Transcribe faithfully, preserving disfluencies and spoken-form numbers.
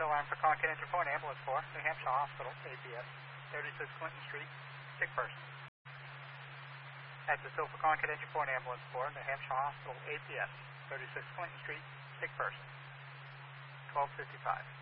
alarm for Confidential Point, Ambulance four, New Hampshire Hospital, A P S, thirty-six Clinton Street, sick person. Access for Confidential Point, Ambulance four, New Hampshire Hospital, A P S, thirty-six Clinton Street, sick person. twelve fifty-five.